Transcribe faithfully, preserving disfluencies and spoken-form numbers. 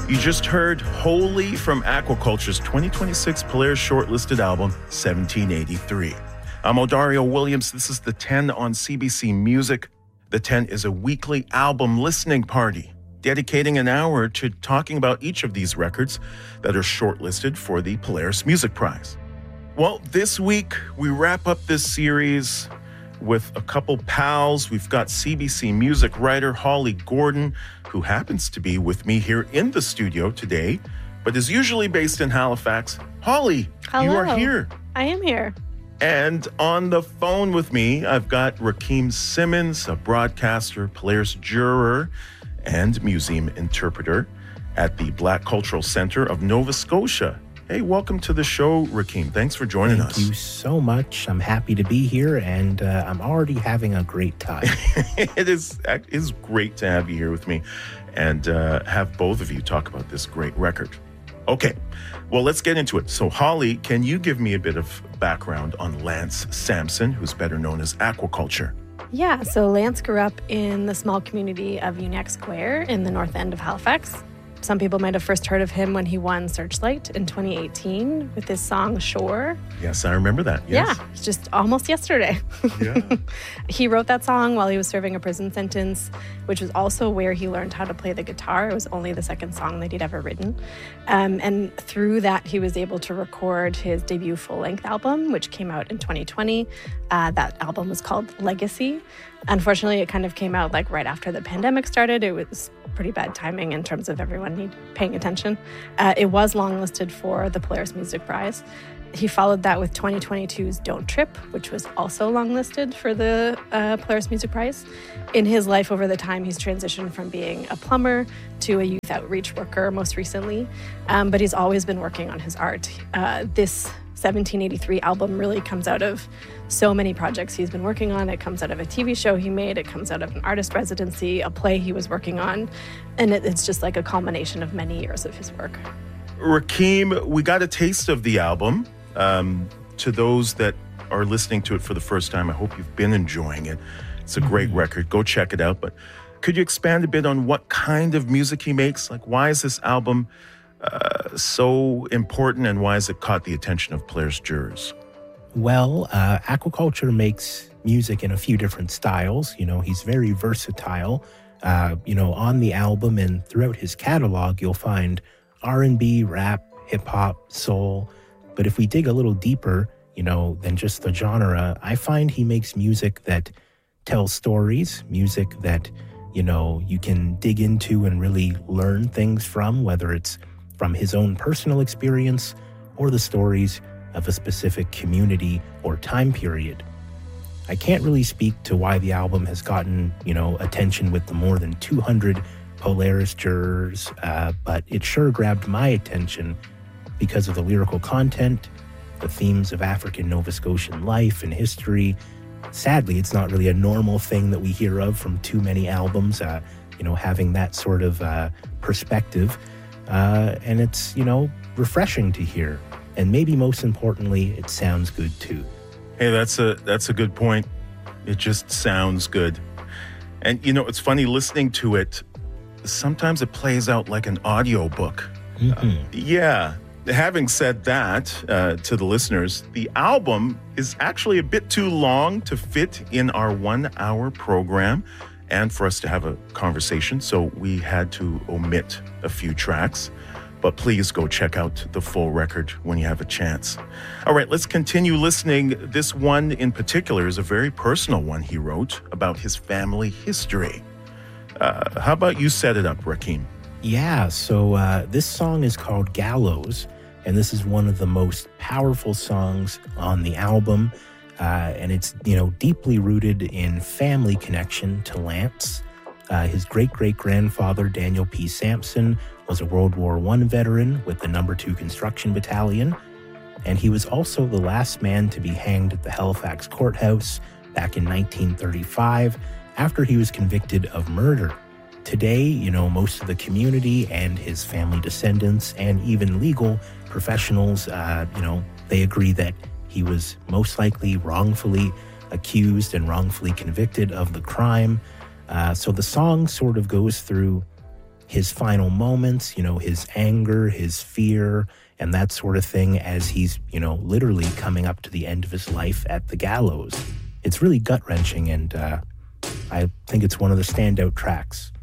You just heard Holy from Aquaculture's twenty twenty-six Polaris shortlisted album, seventeen eighty-three. I'm Odario Williams. This is The ten on C B C Music. The ten is a weekly album listening party, dedicating an hour to talking about each of these records that are shortlisted for the Polaris Music Prize. Well, this week, we wrap up this series with a couple pals. We've got C B C Music writer Holly Gordon, who happens to be with me here in the studio today, but is usually based in Halifax. Holly, Hello. You are here. I am here. And on the phone with me, I've got Rakeem Simmons, a broadcaster, Polaris juror, and museum interpreter at the Black Cultural Centre of Nova Scotia. Hey, welcome to the show, Rakeem. Thanks for joining Thank us. Thank you so much. I'm happy to be here, and uh, I'm already having a great time. It is it is great to have you here with me and uh, have both of you talk about this great record. Okay, well, let's get into it. So, Holly, can you give me a bit of background on Lance Sampson, who's better known as Aquaculture? Yeah, so Lance grew up in the small community of Uniacke Square in the north end of Halifax. Some people might have first heard of him when he won Searchlight in twenty eighteen with his song Shore. Yes, I remember that. Yes. Yeah, it's just almost yesterday. Yeah. He wrote that song while he was serving a prison sentence, which was also where he learned how to play the guitar. It was only the second song that he'd ever written. Um, and through that, he was able to record his debut full-length album, which came out in twenty twenty. Uh, that album was called Legacy. Unfortunately, it kind of came out like right after the pandemic started. It was pretty bad timing in terms of everyone need, paying attention. Uh, it was longlisted for the Polaris Music Prize. He followed that with twenty twenty-two's Don't Trip, which was also longlisted for the uh, Polaris Music Prize. In his life over the time, he's transitioned from being a plumber to a youth outreach worker most recently, um, but he's always been working on his art. Uh, this seventeen eighty-three album really comes out of so many projects he's been working on. It comes out of a T V show he made. It comes out of an artist residency, a play he was working on. And it, it's just like a culmination of many years of his work. Rakeem, we got a taste of the album. Um, to those that are listening to it for the first time, I hope you've been enjoying it. It's a great mm-hmm. record. Go check it out. But could you expand a bit on what kind of music he makes? Like, why is this album uh, so important, and why has it caught the attention of Polaris jurors? Well, uh, Aquaculture makes music in a few different styles. You know, he's very versatile. Uh, you know, on the album and throughout his catalog, you'll find R and B, rap, hip-hop, soul. But if we dig a little deeper, you know, than just the genre, I find he makes music that tells stories, music that, you know, you can dig into and really learn things from, whether it's from his own personal experience or the stories of a specific community or time period. I can't really speak to why the album has gotten, you know, attention with the more than two hundred Polaris jurors, uh, but it sure grabbed my attention because of the lyrical content, the themes of African Nova Scotian life and history. Sadly, it's not really a normal thing that we hear of from too many albums, uh, you know, having that sort of uh, perspective. Uh, and it's, you know, refreshing to hear. And maybe most importantly, it sounds good too. Hey, that's a that's a good point. It just sounds good. And, you know, it's funny listening to it. Sometimes it plays out like an audiobook. Mm-hmm. Uh, yeah. Having said that, uh, to the listeners, the album is actually a bit too long to fit in our one-hour program and for us to have a conversation, so we had to omit a few tracks. But please go check out the full record when you have a chance. All right, let's continue listening. This one in particular is a very personal one he wrote about his family history. Uh, how about you set it up, Rakeem? Yeah, so uh, this song is called Gallows, and this is one of the most powerful songs on the album. Uh, and it's, you know, deeply rooted in family connection to Lance. Uh, his great-great-grandfather, Daniel P. Sampson, was a World War One veteran with the number two Construction Battalion, and he was also the last man to be hanged at the Halifax courthouse back in nineteen thirty-five after he was convicted of murder. Today, you know, most of the community and his family descendants and even legal professionals, uh, you know, they agree that he was most likely wrongfully accused and wrongfully convicted of the crime. Uh, so the song sort of goes through his final moments, you know, his anger, his fear, and that sort of thing as he's, you know, literally coming up to the end of his life at the gallows. It's really gut-wrenching, and uh, I think it's one of the standout tracks.